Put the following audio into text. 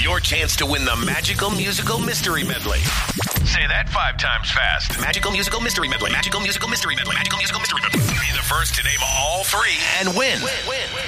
your chance to win the Magical Musical Mystery Medley. Say that 5 times fast. Magical Musical Mystery Medley. Magical Musical Mystery Medley. Magical Musical Mystery Medley. Be the first to name all 3 and win.